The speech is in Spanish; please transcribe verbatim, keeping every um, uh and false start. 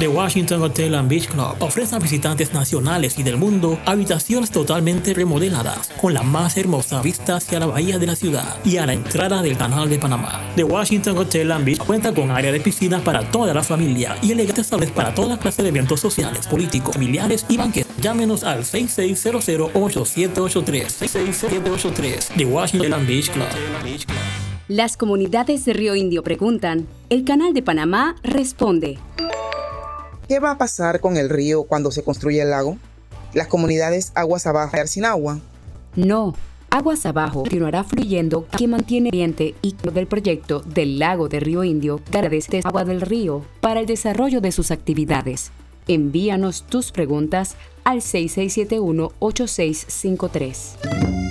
The Washington Hotel and Beach Club ofrece a visitantes nacionales y del mundo habitaciones totalmente remodeladas con la más hermosa vista hacia la bahía de la ciudad y a la entrada del Canal de Panamá. The Washington Hotel and Beach cuenta con área de piscina para toda la familia y elegantes salones para toda clase de eventos sociales, políticos, familiares y banquetes. Llámenos al seis seis cero cero, ocho siete ocho tres, seis seis siete ocho tres. The Washington and Beach Club. Las comunidades de Río Indio preguntan, el Canal de Panamá responde. ¿Qué va a pasar con el río cuando se construya el lago? ¿Las comunidades aguas abajo quedar sin agua? No, aguas abajo continuará fluyendo, que mantiene ambiente y del proyecto del lago de Río Indio agradece agua del río para el desarrollo de sus actividades. Envíanos tus preguntas al seis seis siete uno, ocho seis cinco tres.